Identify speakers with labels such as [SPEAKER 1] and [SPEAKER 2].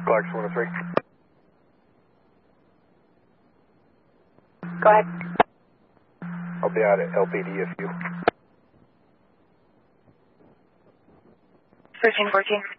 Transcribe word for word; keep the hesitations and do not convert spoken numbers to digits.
[SPEAKER 1] Clarkson one oh three.
[SPEAKER 2] Go ahead.
[SPEAKER 1] I'll be out at L P D if you.
[SPEAKER 2] thirteen fourteen.